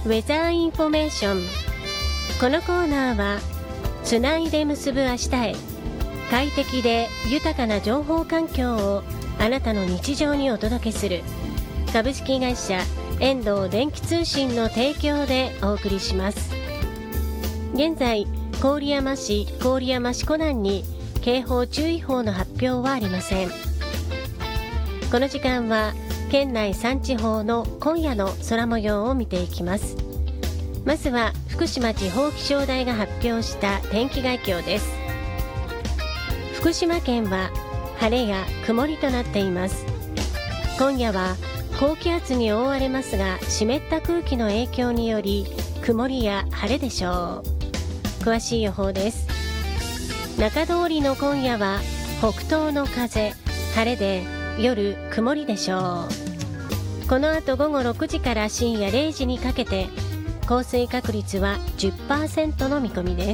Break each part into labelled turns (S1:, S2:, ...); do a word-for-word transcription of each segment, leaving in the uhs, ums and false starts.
S1: ウェザーインフォメーション。このコーナーはつないで結ぶ明日へ、快適で豊かな情報環境をあなたの日常にお届けする株式会社遠藤電気通信の提供でお送りします。現在郡山市、郡山市湖南に警報注意報の発表はありません。この時間は県内さん地方の今夜の空模様を見ていきます。まずは福島地方気象台が発表した天気概況です。福島県は晴れや曇りとなっています。今夜は高気圧に覆われますが、湿った空気の影響により曇りや晴れでしょう。詳しい予報です。中通りの今夜は北東の風、晴れで夜曇りでしょう。この後午後ろくじから深夜れいじにかけて降水確率は じゅっパーセント の見込みです。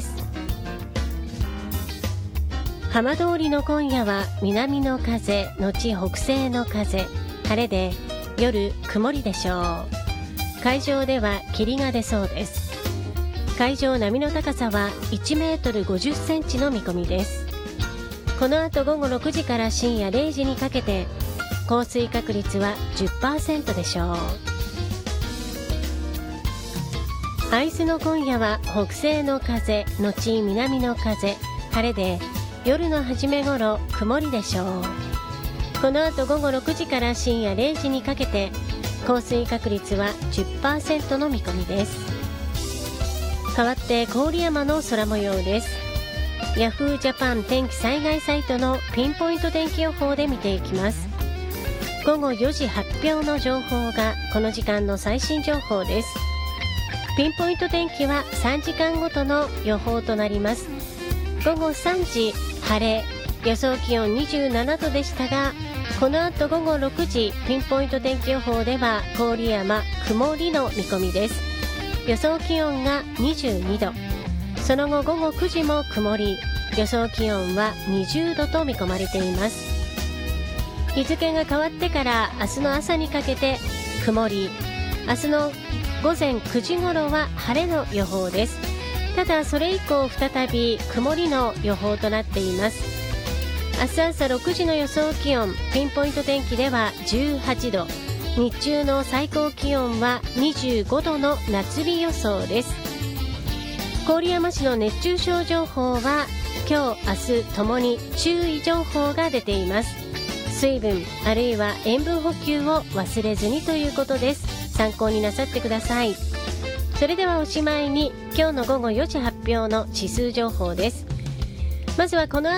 S1: 浜通りの今夜は南の風のち北西の風、晴れで夜曇りでしょう。海上では霧が出そうです。海上波の高さはいちメートルごじゅっセンチの見込みです。この後午後ろくじから深夜れいじにかけて降水確率は じゅっパーセント でしょう。会津の今夜は北西の風のち南の風、晴れで夜の初め頃曇りでしょう。この後午後ろくじから深夜れいじにかけて降水確率は じゅっパーセント の見込みです。代わって郡山の空模様です。ヤフージャパン天気災害サイトのピンポイント天気予報で見ていきます。午後よじ発表の情報がこの時間の最新情報です。ピンポイント天気はさんじかんごとの予報となります。午後さんじ晴れ、予想気温にじゅうななどでしたが、この後午後ろくじピンポイント天気予報では郡山曇りの見込みです。予想気温がにじゅうにど、その後午後くじも曇り、予想気温はにじゅうどと見込まれています。日付が変わってから明日の朝にかけて曇り、明日の午前くじ頃は晴れの予報です。ただそれ以降再び曇りの予報となっています。明日朝ろくじの予想気温、ピンポイント天気ではじゅうはちど、日中の最高気温はにじゅうごどの夏日予想です。郡山市の熱中症情報は今日明日ともに注意情報が出ています。水分あるいは塩分補給を忘れずにということです。参考になさってください。それではおしまいに今日の午後よじ発表の指数情報です。まずはこの